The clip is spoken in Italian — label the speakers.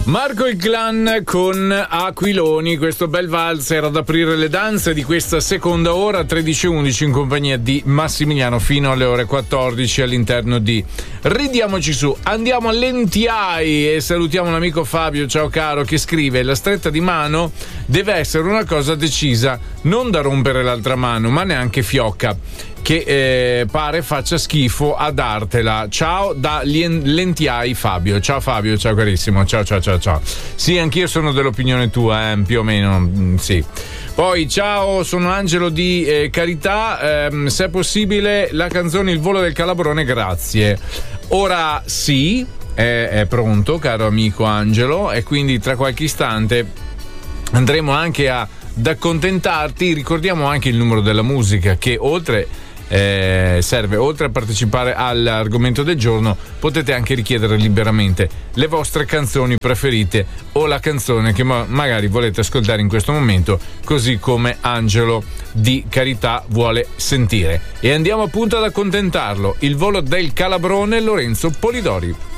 Speaker 1: Marco il Clan con Aquiloni, questo bel valzer ad aprire le danze di questa seconda ora, 13:11 in compagnia di Massimiliano fino alle ore 14 all'interno di Ridiamoci Su. Andiamo a Lentiai e salutiamo l'amico Fabio, ciao caro, che scrive: la stretta di mano deve essere una cosa decisa, non da rompere l'altra mano, ma neanche fiocca, che pare faccia schifo a dartela. Ciao da Lentiai Fabio. Ciao Fabio, ciao carissimo, ciao. Sì, anch'io sono dell'opinione tua, più o meno, sì. Poi ciao, sono Angelo di Carità, se è possibile la canzone Il volo del calabrone, grazie. Ora sì, è pronto, caro amico Angelo, e quindi tra qualche istante andremo anche ad accontentarti. Ricordiamo anche il numero della musica, che serve, oltre a partecipare all'argomento del giorno, potete anche richiedere liberamente le vostre canzoni preferite o la canzone che magari volete ascoltare in questo momento, così come Angelo di Carità vuole sentire. E andiamo appunto ad accontentarlo. Il volo del calabrone, Lorenzo Polidori.